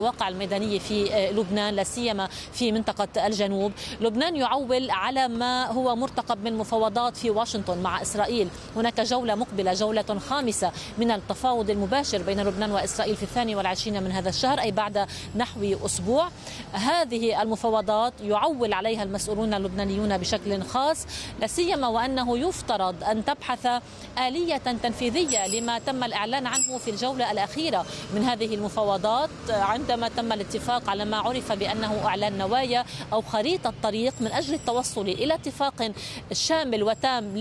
الواقع الميداني في لبنان، لا سيما في منطقة الجنوب. لبنان يعول على ما هو مرتقب من مفاوضات في واشنطن مع إسرائيل. هناك جولة مقبلة، جولة خامسة من التفاوض المباشر بين لبنان وإسرائيل في 22 من هذا الشهر، أي بعد نحو أسبوع. هذه المفاوضات يعول عليها المسؤولون اللبنانيون بشكل خاص، لا سيما وأنه يفترض أن تبحث آلية تنفيذية لما تم الإعلان عنه في الجولة الأخيرة من هذه المفاوضات، عندما تم الاتفاق على ما عرف بأنه إعلان نوايا أو خريطة طريق من أجل التوصل إلى اتفاق شامل وتام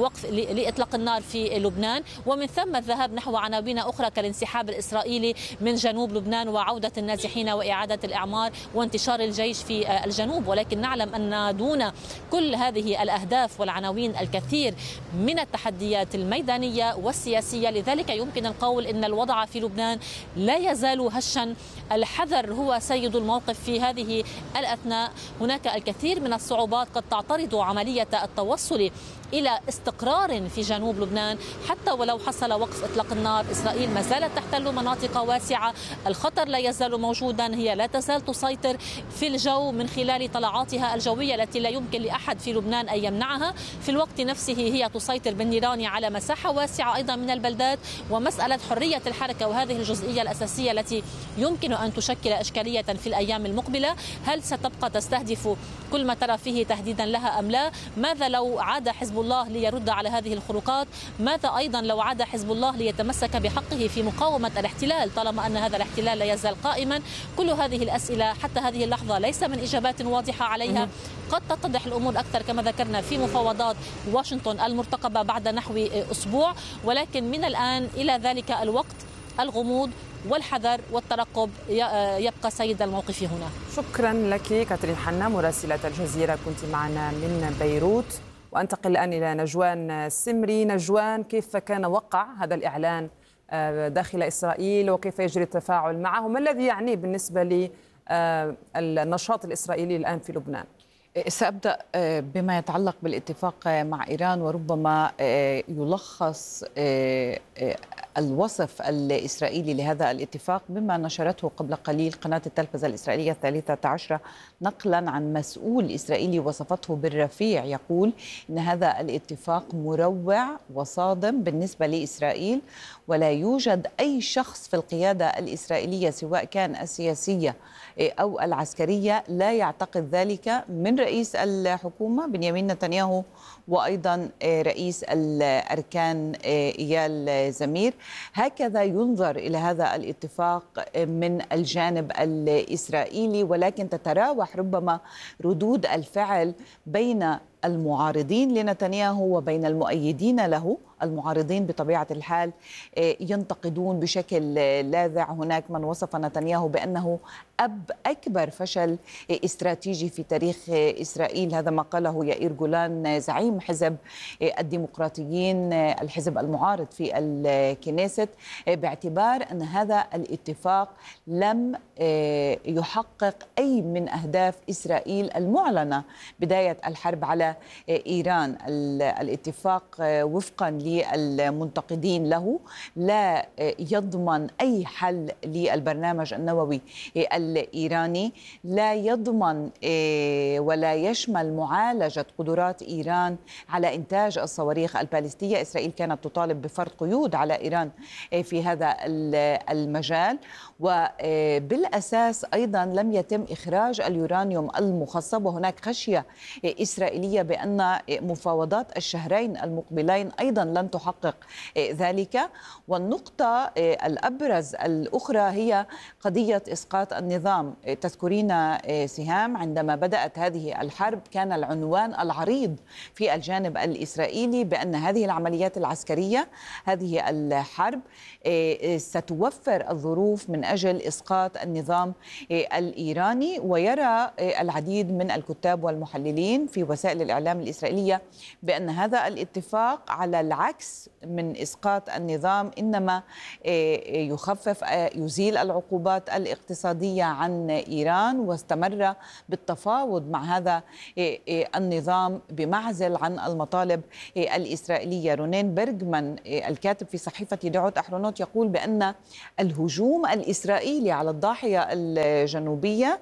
لإطلاق النار في لبنان، ومن ثم الذهاب نحو عناوين أخرى كالانسحاب الإسرائيلي من جنوب لبنان وعودة النازحين وإعادة الإعمار وانتشار الجيش في الجنوب. ولكن نعلم أن دون كل هذه الأهداف والعناوين الكثير من التحديات الميدانية والسياسية. لذلك يمكن القول أن الوضع في لبنان لا يزال هشا. الحذر هو سيد الموقف في هذه الأثناء. هناك الكثير من الصعوبات قد تعترض عملية التوصل إلى استقرار في جنوب لبنان. حتى ولو حصل وقف إطلاق النار، إسرائيل ما زالت تحتل مناطق واسعة، الخطر لا يزال موجودا، هي لا تزال تسيطر في الجو من خلال طلعاتها الجوية التي لا يمكن لأحد في لبنان أن يمنعها. في الوقت نفسه هي تسيطر بالنيران على مساحة واسعة أيضا من البلدات. ومسألة حرية الحركة وهذه الجزئية الأساسية التي يمكن أن تشكل إشكالية في الأيام المقبلة، هل ستبقى تستهدف كل ما ترى فيه تهديدا لها أم لا؟ ماذا لو عاد حزب الله ليرد على هذه الخروقات؟ ماذا أيضا لو عاد حزب الله ليتمسك بحقه في مقاومة الاحتلال طالما أن هذا الاحتلال لا يزال قائما؟ كل هذه الأسئلة حتى هذه اللحظة ليس من إجابات واضحة عليها. قد تتضح الأمور أكثر كما ذكرنا في مفاوضات واشنطن المرتقبة بعد نحو أسبوع، ولكن من الآن إلى ذلك الوقت الغموض والحذر والترقب يبقى سيد الموقف هنا. شكرا لك كاترين حنا مراسلة الجزيرة، كنت معنا من بيروت. وأنتقل الآن إلى نجوان سمري. نجوان، كيف كان وقع هذا الإعلان داخل إسرائيل وكيف يجري التفاعل معه؟ ما الذي يعنيه بالنسبة للنشاط الإسرائيلي الآن في لبنان؟ سأبدأ بما يتعلق بالاتفاق مع إيران، وربما يلخص الوصف الإسرائيلي لهذا الاتفاق بما نشرته قبل قليل قناة التلفزة الإسرائيلية 13 نقلا عن مسؤول إسرائيلي وصفته بالرفيع، يقول إن هذا الاتفاق مروع وصادم بالنسبة لإسرائيل، ولا يوجد أي شخص في القيادة الإسرائيلية سواء كان السياسية أو العسكرية لا يعتقد ذلك، من رئيس الحكومة بنيامين نتنياهو وأيضا رئيس الأركان إيال زمير. هكذا ينظر إلى هذا الاتفاق من الجانب الإسرائيلي، ولكن تتراوح ربما ردود الفعل بين المعارضين لنتنياهو وبين المؤيدين له. المعارضين بطبيعة الحال ينتقدون بشكل لاذع. هناك من وصف نتنياهو بأنه أكبر فشل استراتيجي في تاريخ إسرائيل، هذا ما قاله يائير جولان زعيم حزب الديمقراطيين الحزب المعارض في الكنيست، باعتبار أن هذا الاتفاق لم يحقق أي من أهداف إسرائيل المعلنة بداية الحرب على إيران. الاتفاق وفقا للمنتقدين له لا يضمن أي حل للبرنامج النووي الإيراني، لا يضمن ولا يشمل معالجة قدرات إيران على إنتاج الصواريخ البالستية. إسرائيل كانت تطالب بفرض قيود على إيران في هذا المجال، وبالأساس أيضا لم يتم إخراج اليورانيوم المخصب، وهناك خشية إسرائيلية بأن مفاوضات الشهرين المقبلين أيضا لن تحقق ذلك. والنقطة الأبرز الأخرى هي قضية إسقاط النظام. تذكرين سهام عندما بدأت هذه الحرب كان العنوان العريض في الجانب الإسرائيلي بأن هذه العمليات العسكرية، هذه الحرب ستوفر الظروف من أجل إسقاط النظام الإيراني. ويرى العديد من الكتاب والمحللين في وسائل الإعلام الإسرائيلية بأن هذا الاتفاق على العكس من إسقاط النظام إنما يخفف يزيل العقوبات الاقتصادية عن إيران، واستمر بالتفاوض مع هذا النظام بمعزل عن المطالب الإسرائيلية. رونين برغمان الكاتب في صحيفة يدعوت أحرونوت يقول بأن الهجوم الإسرائيلي على الضاحية الجنوبية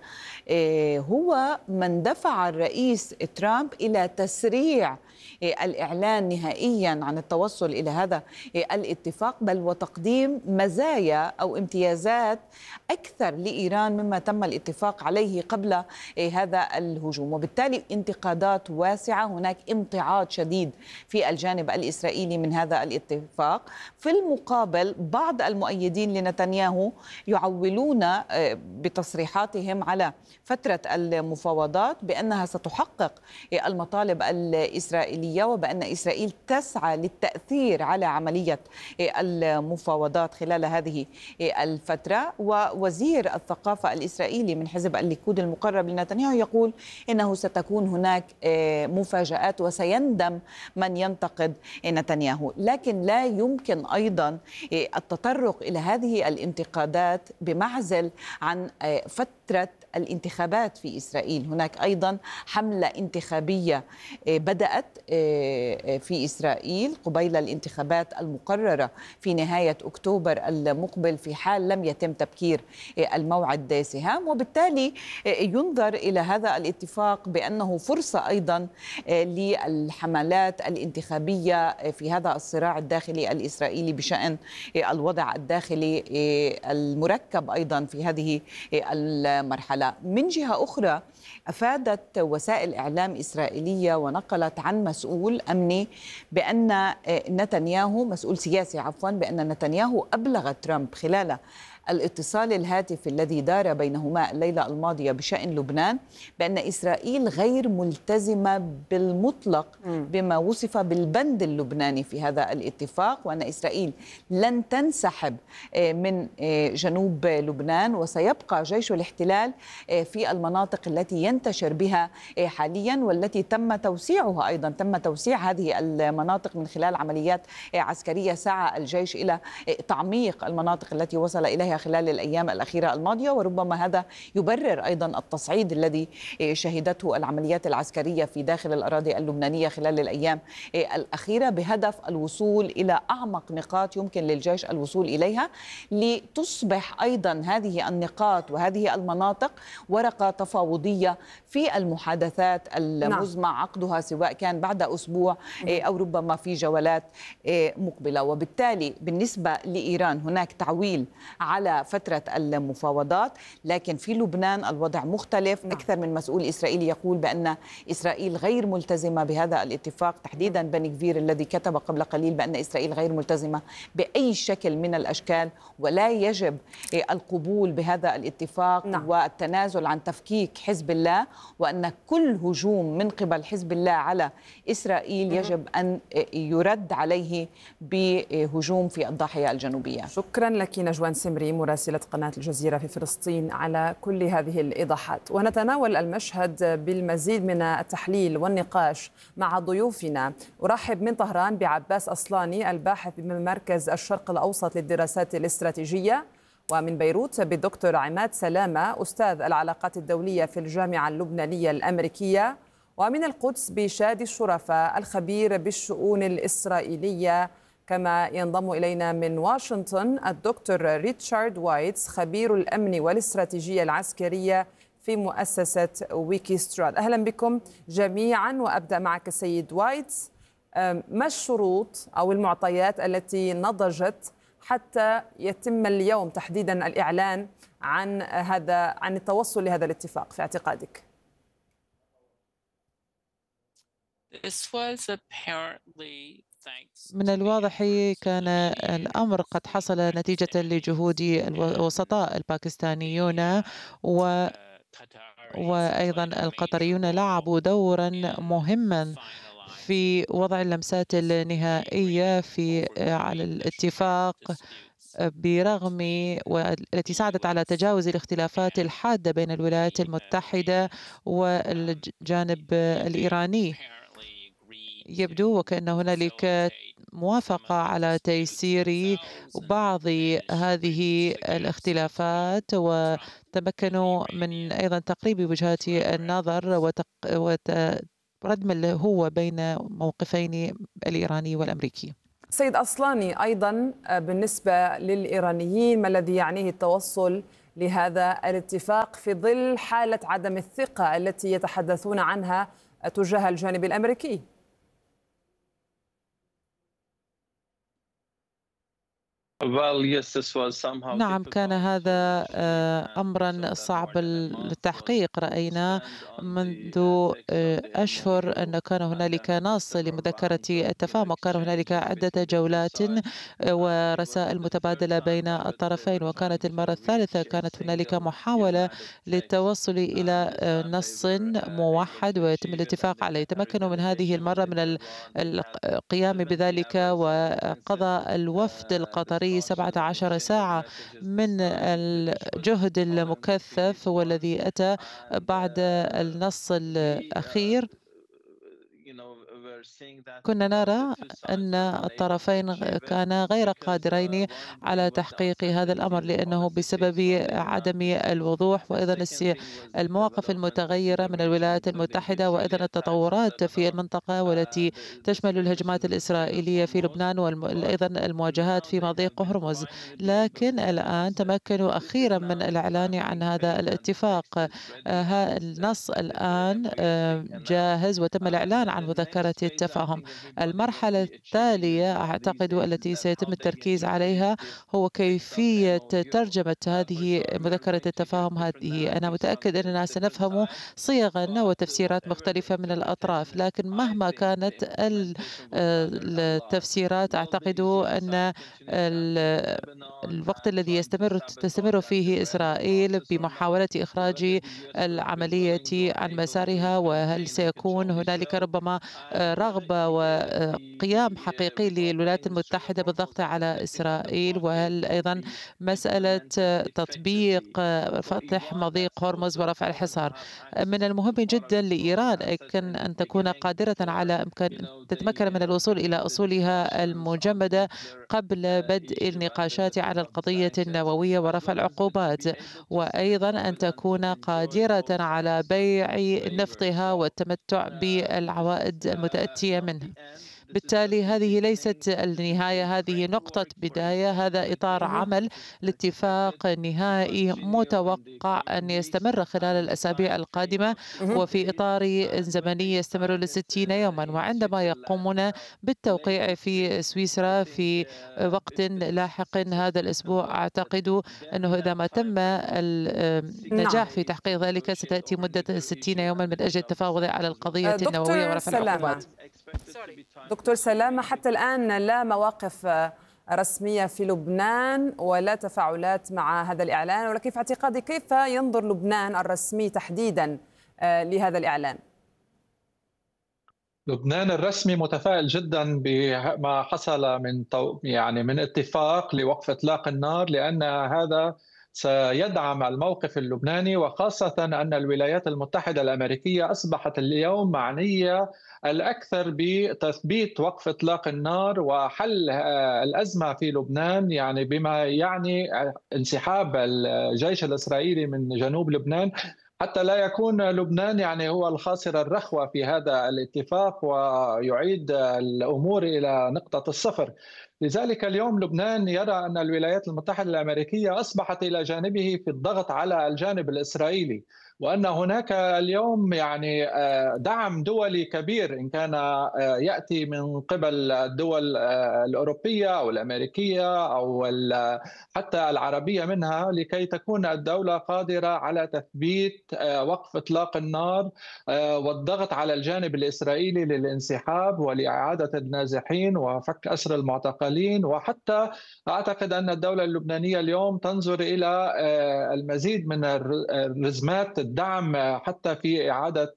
هو من دفع الرئيس ترامب إلى تسريع الإعلان نهائيا عن التوصل إلى هذا الاتفاق، بل وتقديم مزايا أو امتيازات أكثر لإيران مما تم الاتفاق عليه قبل هذا الهجوم. وبالتالي انتقادات واسعة، هناك امتعاض شديد في الجانب الإسرائيلي من هذا الاتفاق. في المقابل بعض المؤيدين لنتنياهو يعولون بتصريحاتهم على فترة المفاوضات بأنها ستحقق المطالب الإسرائيلية، وبأن إسرائيل تسعى للتأثير على عملية المفاوضات خلال هذه الفترة. ووزير الثقافة الإسرائيلي من حزب الليكود المقرب لنتنياهو يقول إنه ستكون هناك مفاجآت وسيندم من ينتقد نتنياهو، لكن لا يمكن أيضا التطرق إلى هذه الانتقادات بمعزل عن فترة الانتخابات في إسرائيل. هناك أيضا حملة انتخابية بدأت في إسرائيل قبيل الانتخابات المقررة في نهاية أكتوبر المقبل في حال لم يتم تبكير الموعد سهام، وبالتالي ينظر إلى هذا الاتفاق بأنه فرصة أيضا للحملات الانتخابية في هذا الصراع الداخلي الإسرائيلي بشأن الوضع الداخلي المركب أيضا في هذه المرحلة. من جهة أخرى أفادت وسائل إعلام إسرائيلية ونقلت عن مسؤول أمني بأن نتنياهو مسؤول سياسي بأن نتنياهو أبلغ ترامب خلال الاتصال الهاتفي الذي دار بينهما الليلة الماضية بشأن لبنان بأن إسرائيل غير ملتزمة بالمطلق بما وصف بالبند اللبناني في هذا الاتفاق، وأن إسرائيل لن تنسحب من جنوب لبنان وسيبقى جيش الاحتلال في المناطق التي ينتشر بها حاليا والتي تم توسيعها. أيضا تم توسيع هذه المناطق من خلال عمليات عسكرية سعى الجيش إلى تعميق المناطق التي وصل إليها خلال الأيام الأخيرة الماضية، وربما هذا يبرر أيضا التصعيد الذي شهدته العمليات العسكرية في داخل الأراضي اللبنانية خلال الأيام الأخيرة بهدف الوصول إلى أعمق نقاط يمكن للجيش الوصول إليها، لتصبح أيضا هذه النقاط وهذه المناطق ورقة تفاوضية في المحادثات المزمع عقدها سواء كان بعد أسبوع أو ربما في جولات مقبلة. وبالتالي بالنسبة لإيران هناك تعويل على فترة المفاوضات، لكن في لبنان الوضع مختلف. أكثر من مسؤول إسرائيلي يقول بأن إسرائيل غير ملتزمة بهذا الاتفاق، تحديدا بن غفير الذي كتب قبل قليل بأن إسرائيل غير ملتزمة بأي شكل من الأشكال ولا يجب القبول بهذا الاتفاق والتنازل عن تفكيك حزب الله، وأن كل هجوم من قبل حزب الله على إسرائيل يجب أن يرد عليه بهجوم في الضاحية الجنوبية. شكرا لك نجوان سمري مراسلة قناة الجزيرة في فلسطين على كل هذه الإيضاحات. ونتناول المشهد بالمزيد من التحليل والنقاش مع ضيوفنا. أرحب من طهران بعباس أصلاني الباحث بمركز الشرق الأوسط للدراسات الاستراتيجية، ومن بيروت بالدكتور عماد سلامة أستاذ العلاقات الدولية في الجامعة اللبنانية الأمريكية، ومن القدس بشادي الشرفاء الخبير بالشؤون الإسرائيلية. كما ينضم إلينا من واشنطن الدكتور ريتشارد وايتس خبير الأمن والاستراتيجية العسكرية في مؤسسة ويكيسترات. أهلا بكم جميعا، وأبدأ معك السيد وايتس. ما الشروط أو المعطيات التي نضجت حتى يتم اليوم تحديدا الإعلان عن التوصل لهذا الاتفاق في اعتقادك؟ من الواضح كان الأمر قد حصل نتيجة لجهود الوسطاء الباكستانيون وأيضا القطريون لعبوا دورا مهما في وضع اللمسات النهائية على الاتفاق برغم والتي ساعدت على تجاوز الاختلافات الحادة بين الولايات المتحدة والجانب الإيراني. يبدو وكأن هنالك موافقة على تيسير بعض هذه الاختلافات، وتمكنوا من أيضا تقريب وجهات النظر وردم اللي هو بين موقفين الإيراني والأمريكي. سيد أصلاني، أيضا بالنسبة للإيرانيين ما الذي يعنيه التوصل لهذا الاتفاق في ظل حالة عدم الثقة التي يتحدثون عنها تجاه الجانب الأمريكي؟ نعم، كان هذا أمرا صعب التحقيق. رأينا منذ أشهر أن كان هنالك نص لمذكرة التفاهم، وكان هنالك عدة جولات ورسائل متبادلة بين الطرفين، وكانت المرة الثالثة كانت هنالك محاولة للتوصل إلى نص موحد ويتم الاتفاق عليه. تمكنوا من هذه المرة من القيام بذلك، وقضى الوفد القطري 17 ساعة من الجهد المكثف والذي أتى بعد النص الأخير. كنا نرى أن الطرفين كانا غير قادرين على تحقيق هذا الأمر، لأنه بسبب عدم الوضوح وأيضا المواقف المتغيرة من الولايات المتحدة، وأيضا التطورات في المنطقة والتي تشمل الهجمات الإسرائيلية في لبنان وأيضا المواجهات في مضيق هرمز. لكن الآن تمكنوا أخيرا من الإعلان عن هذا الاتفاق. النص الآن جاهز وتم الإعلان عن مذكرة التفاهم. المرحلة التالية أعتقد التي سيتم التركيز عليها هو كيفية ترجمة هذه مذكرة التفاهم. هذه أنا متأكد أننا سنفهم صيغا وتفسيرات مختلفة من الأطراف، لكن مهما كانت التفسيرات أعتقد أن الوقت الذي تستمر فيه إسرائيل بمحاولة إخراج العملية عن مسارها، وهل سيكون هنالك ربما رغبة وقيام حقيقي للولايات المتحدة بالضغط على إسرائيل، وهل أيضا مسألة تطبيق فتح مضيق هرمز ورفع الحصار. من المهم جدا لإيران أن تكون قادرة على تتمكن من الوصول إلى أصولها المجمدة قبل بدء النقاشات على القضية النووية ورفع العقوبات، وأيضا أن تكون قادرة على بيع نفطها والتمتع بالعوائد المتأتية منه. بالتالي هذه ليست النهاية، هذه نقطة بداية. هذا إطار عمل لاتفاق نهائي متوقع أن يستمر خلال الأسابيع القادمة، وفي إطار زمني يستمر ل60 يوما. وعندما يقومون بالتوقيع في سويسرا في وقت لاحق هذا الأسبوع، أعتقد أنه إذا ما تم النجاح في تحقيق ذلك ستأتي مدة 60 يوما من أجل التفاوض على القضية النووية ورفع العقوبات. دكتور سلامة، حتى الآن لا مواقف رسمية في لبنان ولا تفاعلات مع هذا الإعلان، ولكن في اعتقادي كيف ينظر لبنان الرسمي تحديدا لهذا الإعلان؟ لبنان الرسمي متفائل جدا بما حصل من اتفاق لوقف إطلاق النار، لأن هذا سيدعم الموقف اللبناني، وخاصة أن الولايات المتحدة الأمريكية أصبحت اليوم معنية الأكثر بتثبيت وقف إطلاق النار وحل الأزمة في لبنان، يعني بما يعني انسحاب الجيش الإسرائيلي من جنوب لبنان، حتى لا يكون لبنان يعني هو الخاسر الرخوة في هذا الاتفاق ويعيد الأمور إلى نقطة الصفر. لذلك اليوم لبنان يرى أن الولايات المتحدة الأمريكية أصبحت إلى جانبه في الضغط على الجانب الإسرائيلي، وأن هناك اليوم يعني دعم دولي كبير، إن كان يأتي من قبل الدول الأوروبية أو الأمريكية أو حتى العربية منها، لكي تكون الدولة قادرة على تثبيت وقف إطلاق النار والضغط على الجانب الإسرائيلي للانسحاب ولإعادة النازحين وفك أسر المعتقلين. وحتى أعتقد أن الدولة اللبنانية اليوم تنظر إلى المزيد من الرزمات الدعم حتى في إعادة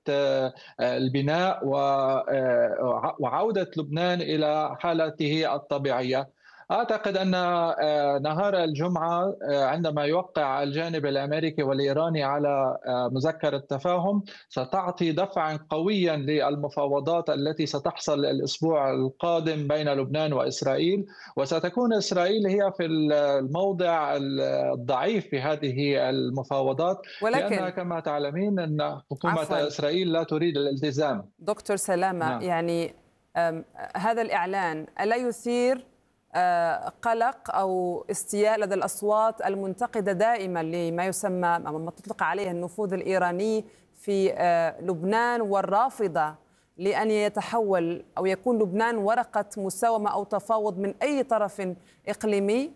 البناء وعودة لبنان إلى حالته الطبيعية. أعتقد أن نهار الجمعة عندما يوقع الجانب الأمريكي والإيراني على مذكرة تفاهم ستعطي دفعا قويا للمفاوضات التي ستحصل الأسبوع القادم بين لبنان وإسرائيل، وستكون إسرائيل هي في الموضع الضعيف في هذه المفاوضات، لأنها كما تعلمين أن حكومة إسرائيل لا تريد الالتزام. دكتور سلامة، نعم. يعني هذا الإعلان ألا يثير قلق أو استياء لدى الأصوات المنتقدة دائما لما يسمى أو ما تطلق عليه النفوذ الإيراني في لبنان، والرافضة لأن يتحول أو يكون لبنان ورقة مساومة أو تفاوض من أي طرف إقليمي؟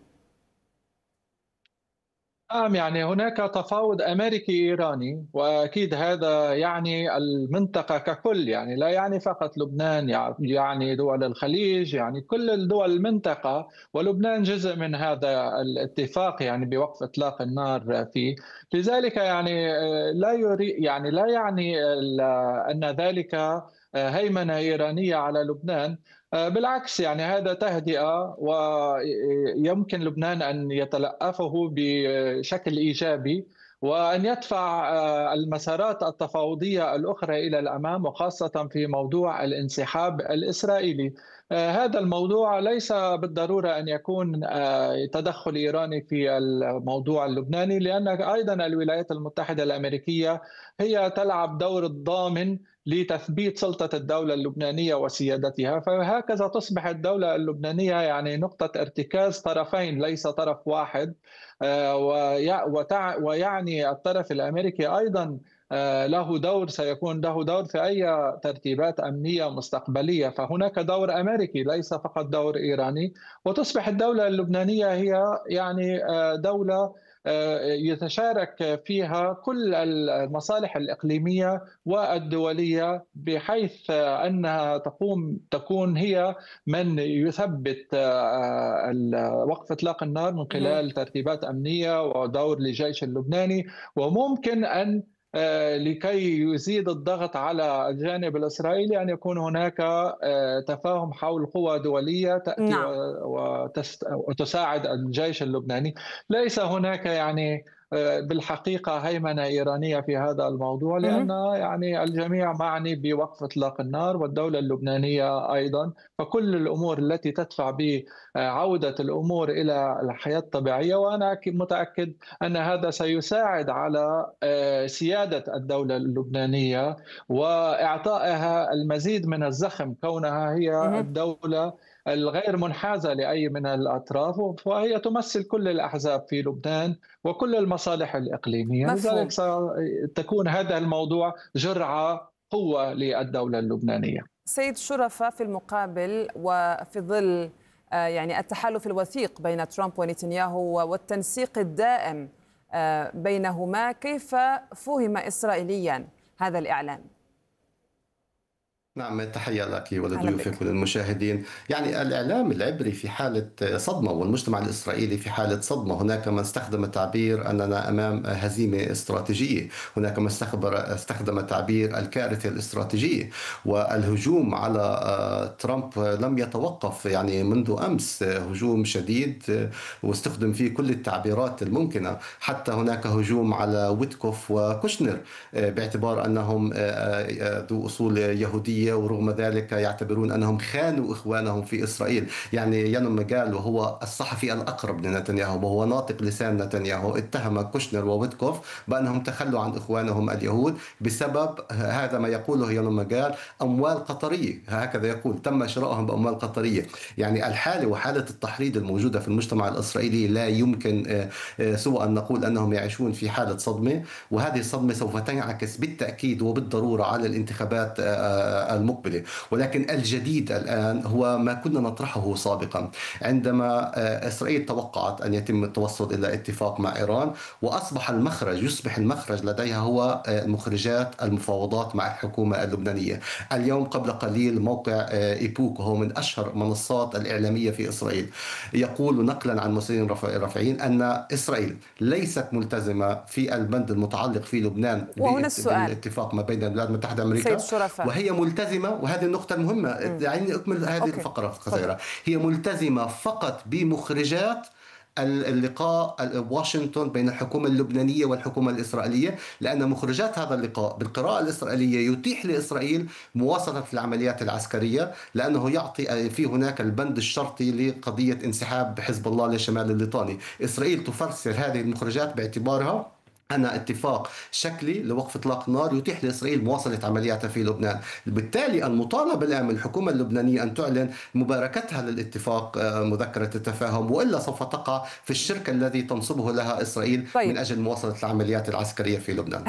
يعني هناك تفاوض أمريكي إيراني، وأكيد هذا يعني المنطقة ككل، يعني لا يعني فقط لبنان، يعني دول الخليج، يعني كل الدول المنطقة، ولبنان جزء من هذا الاتفاق يعني بوقف إطلاق النار فيه. لذلك يعني لا يعني أن ذلك هيمنة إيرانية على لبنان، بالعكس يعني هذا تهدئة، ويمكن لبنان أن يتلأفه بشكل إيجابي وأن يدفع المسارات التفاوضية الأخرى إلى الأمام، وخاصة في موضوع الانسحاب الإسرائيلي. هذا الموضوع ليس بالضرورة أن يكون تدخل إيراني في الموضوع اللبناني، لأن أيضا الولايات المتحدة الأمريكية هي تلعب دور الضامن لتثبيت سلطة الدولة اللبنانية وسيادتها، فهكذا تصبح الدولة اللبنانية يعني نقطة ارتكاز طرفين ليس طرف واحد. ويعني الطرف الأمريكي أيضا له دور، سيكون له دور في أي ترتيبات أمنية مستقبلية، فهناك دور أمريكي ليس فقط دور إيراني، وتصبح الدولة اللبنانية هي يعني دولة يتشارك فيها كل المصالح الإقليمية والدولية، بحيث أنها تكون هي من يثبت وقف إطلاق النار من خلال ترتيبات أمنية ودور للجيش اللبناني. وممكن أن لكي يزيد الضغط على الجانب الإسرائيلي أن يكون هناك تفاهم حول قوى دولية تأتي نعم. وتساعد الجيش اللبناني. ليس هناك يعني بالحقيقة هيمنة إيرانية في هذا الموضوع، لأن يعني الجميع معني بوقف إطلاق النار والدولة اللبنانية أيضا، فكل الأمور التي تدفع بعودة الأمور إلى الحياة الطبيعية، وأنا متأكد أن هذا سيساعد على سيادة الدولة اللبنانية وإعطائها المزيد من الزخم، كونها هي الدولة الغير منحازة لأي من الأطراف، وهي تمثل كل الأحزاب في لبنان وكل المصالح الإقليمية. لذلك ستكون هذا الموضوع جرعة قوة للدولة اللبنانية. سيد شرفة، في المقابل وفي ظل يعني التحالف الوثيق بين ترامب ونتنياهو والتنسيق الدائم بينهما، كيف فهم إسرائيليا هذا الإعلان؟ نعم، تحية لك ولضيوفك وللمشاهدين. يعني الإعلام العبري في حالة صدمة، والمجتمع الإسرائيلي في حالة صدمة. هناك من استخدم تعبير أننا أمام هزيمة استراتيجية، هناك من استخدم تعبير الكارثة الاستراتيجية. والهجوم على ترامب لم يتوقف، يعني منذ أمس هجوم شديد واستخدم فيه كل التعبيرات الممكنة. حتى هناك هجوم على ويتكوف وكوشنر باعتبار أنهم ذو أصول يهودية، ورغم ذلك يعتبرون أنهم خانوا إخوانهم في إسرائيل. يعني يانون مجال وهو الصحفي الأقرب لنتنياهو وهو ناطق لسان نتنياهو اتهم كوشنر وويتكوف بأنهم تخلوا عن إخوانهم اليهود بسبب هذا ما يقوله يانون مجال أموال قطرية، هكذا يقول تم شرائهم بأموال قطرية. يعني الحالة وحالة التحريض الموجودة في المجتمع الإسرائيلي لا يمكن سوى أن نقول أنهم يعيشون في حالة صدمة، وهذه الصدمة سوف تنعكس بالتأكيد وبالضرورة على الانتخابات المقبلة. ولكن الجديد الآن هو ما كنا نطرحه سابقا، عندما إسرائيل توقعت أن يتم التوصل إلى اتفاق مع إيران، وأصبح يصبح المخرج لديها هو مخرجات المفاوضات مع الحكومة اللبنانية. اليوم قبل قليل موقع إيبوك، وهو من أشهر منصات الإعلامية في إسرائيل، يقول نقلا عن مسؤولين رافعين أن إسرائيل ليست ملتزمة في البند المتعلق في لبنان بالاتفاق ما بين الولايات المتحدة الأمريكية، وهي ملتزمة ملتزمة، وهذه النقطة المهمة يعني أكمل هذه الفقرة قصيرة، هي ملتزمة فقط بمخرجات اللقاء واشنطن بين الحكومة اللبنانية والحكومة الإسرائيلية، لأن مخرجات هذا اللقاء بالقراءة الإسرائيلية يتيح لإسرائيل مواصلة العمليات العسكرية، لأنه يعطي في هناك البند الشرطي لقضية انسحاب حزب الله للشمال الليطاني. إسرائيل تفسر هذه المخرجات باعتبارها أن اتفاق شكلي لوقف إطلاق النار يتيح لإسرائيل مواصلة عملياتها في لبنان. بالتالي المطالبة الآن من الحكومة اللبنانية أن تعلن مباركتها للاتفاق مذكرة التفاهم، وإلا سوف تقع في الشرك الذي تنصبه لها إسرائيل من أجل مواصلة العمليات العسكرية في لبنان.